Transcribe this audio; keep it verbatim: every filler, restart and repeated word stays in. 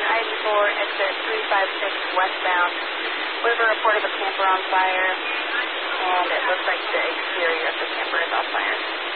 eighty-four, exit three five six westbound. We have a report of a camper on fire, and it looks like the exterior of the camper is on fire.